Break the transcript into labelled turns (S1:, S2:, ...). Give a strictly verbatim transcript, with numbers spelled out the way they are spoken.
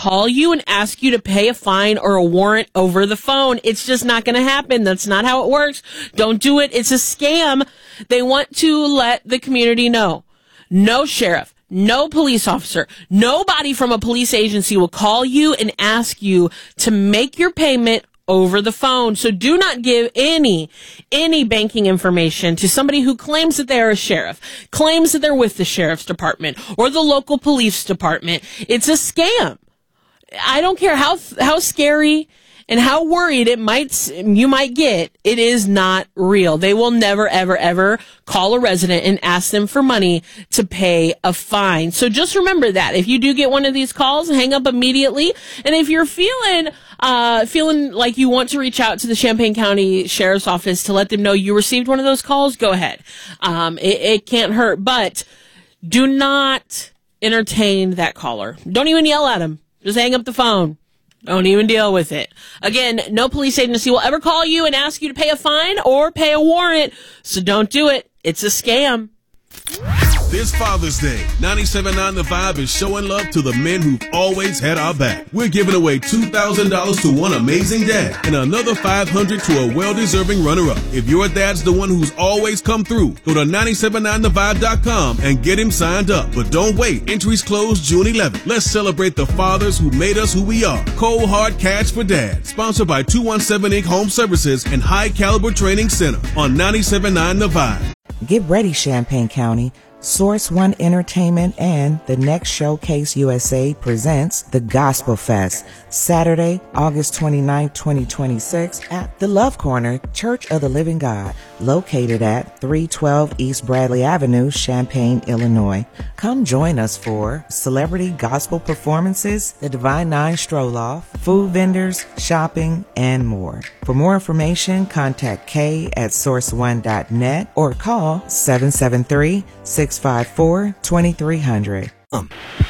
S1: call you and ask you to pay a fine or a warrant over the phone. It's just not going to happen. That's not how it works. Don't do it. It's a scam. They want to let the community know. No sheriff, no police officer, nobody from a police agency will call you and ask you to make your payment over the phone. So do not give any, any banking information to somebody who claims that they're a sheriff, claims that they're with the sheriff's department or the local police department. It's a scam. I don't care how, how scary and how worried it might, you might get. It is not real. They will never, ever, ever call a resident and ask them for money to pay a fine. So just remember that. If you do get one of these calls, hang up immediately. And if you're feeling, uh, feeling like you want to reach out to the Champaign County Sheriff's Office to let them know you received one of those calls, go ahead. Um, it, it can't hurt, but do not entertain that caller. Don't even yell at him. Just hang up the phone. Don't even deal with it. Again, no police agency will ever call you and ask you to pay a fine or pay a warrant. So don't do it. It's a scam.
S2: This Father's Day, ninety-seven point nine The Vibe is showing love to the men who've always had our back. We're giving away two thousand dollars to one amazing dad and another five hundred dollars to a well-deserving runner-up. If your dad's the one who's always come through, go to nine seven nine the vibe dot com and get him signed up. But don't wait. Entries close June eleventh. Let's celebrate the fathers who made us who we are. Cold Hard Cash for Dad. Sponsored by two one seven Incorporated. Home Services and High Caliber Training Center on ninety-seven point nine The Vibe.
S3: Get ready, Champaign County. Source One Entertainment and the Next Showcase U S A presents the Gospel Fest, Saturday, August twenty-ninth, twenty twenty-six at the Love Corner, Church of the Living God, located at three twelve East Bradley Avenue, Champaign, Illinois. Come join us for celebrity gospel performances, the Divine Nine Stroll-Off, food vendors, shopping, and more. For more information, contact Kay at source one dot net or call seven seven three, six five four, two three zero zero.
S4: Um.